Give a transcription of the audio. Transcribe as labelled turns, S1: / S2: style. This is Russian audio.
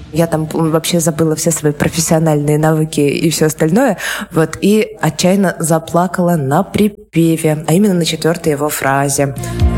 S1: Я там вообще забыла все свои профессиональные навыки и все остальное. Вот, и отчаянно заплакала на припеве, а именно на 4-й его фразе.